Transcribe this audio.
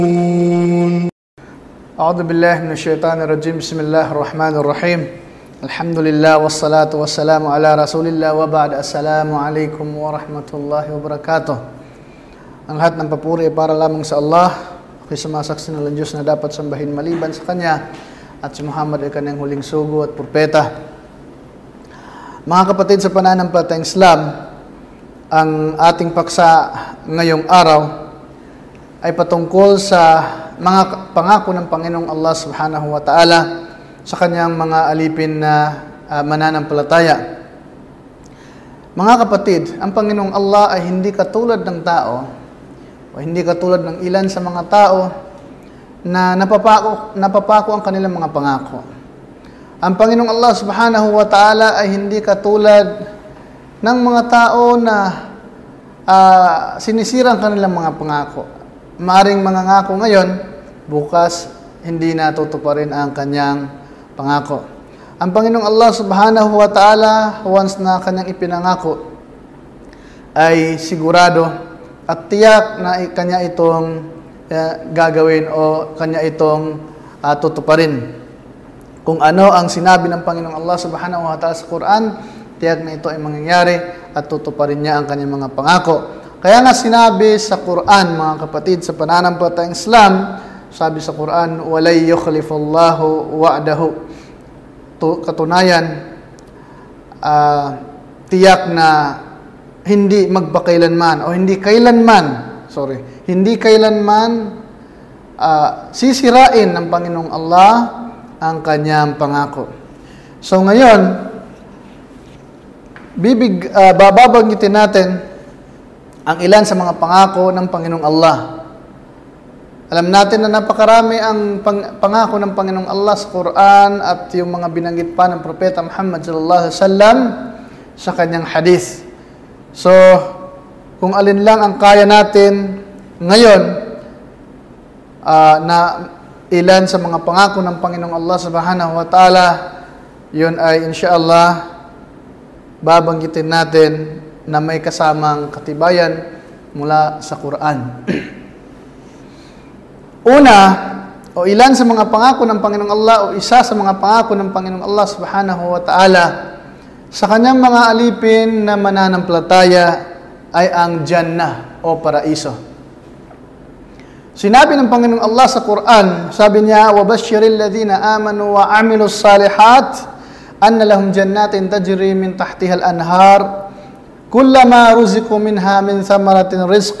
أعوذ بالله من الشيطان الرجيم بسم الله الرحمن الرحيم الحمد لله والصلاة والسلام على رسول الله وبعد السلام عليكم ورحمة الله وبركاته. Ang lahat ng papuri ay para lamang sa Allah, ako'y sumasaksi na lang Diyos na dapat sambahin maliban sa Kanya, at si Muhammad ay Kanyang huling sugo at propeta. Mga kapatid sa pananampalatayang Islam, ang ating paksa ngayong araw ay patungkol sa mga pangako ng Panginoong Allah Subhanahu wa Ta'ala sa Kanyang mga alipin na mananampalataya. Mga kapatid, ang Panginoong Allah ay hindi katulad ng tao o hindi katulad ng ilan sa mga tao na napapako ang kanilang mga pangako. Ang Panginoong Allah Subhanahu wa Ta'ala ay hindi katulad ng mga tao na sinisira ang kanilang mga pangako. Maaring mangangako ngayon, bukas hindi natutuparin ang kanyang pangako. Ang Panginoong Allah Subhanahu wa Ta'ala, once na kanyang ipinangako, ay sigurado at tiyak na kanya itong gagawin o kanya itong tutuparin. Kung ano ang sinabi ng Panginoong Allah Subhanahu wa Ta'ala sa Quran, tiyak na ito ay mangyayari at tutuparin niya ang kanyang mga pangako. Kaya nga sinabi sa Quran, mga kapatid, sa pananampalatayang Islam, sabi sa Quran, وَلَيْ يُخْلِفُ اللَّهُ وَعْدَهُ. Katunayan, tiyak na hindi magpakailanman o hindi kailanman sisirain ng Panginoong Allah ang kanyang pangako. So ngayon, bababanggitin natin ang ilan sa mga pangako ng Panginoong Allah. Alam natin na napakarami ang pangako ng Panginoong Allah sa Quran at yung mga binanggit pa ng Propeta Muhammad sallallahu alaihi wasallam sa kanyang hadith. So, kung alin lang ang kaya natin ngayon na ilan sa mga pangako ng Panginoong Allah Subhanahu wa Ta'ala, yun ay insyaallah babanggitin natin na may kasamang katibayan mula sa Quran. Una, o ilan sa mga pangako ng Panginoong Allah o isa sa mga pangako ng Panginoong Allah Subhanahu wa Ta'ala sa kanyang mga alipin na mananampalataya ay ang Jannah o paraiso. Sinabi ng Panginoong Allah sa Quran, sabi niya, وَبَشِّرِ الَّذِينَ آمَنُوا وَعَمِلُوا الصَّالِحَاتِ أَنَّ لَهُمْ جَنَّاتٍ تَجْرِي مِنْ تَحْتِهَا الْأَنْهَارُ كُلَّمَا رُزِقُوا مِنْهَا مِنْ ثَمَرَةٍ رِزْقًا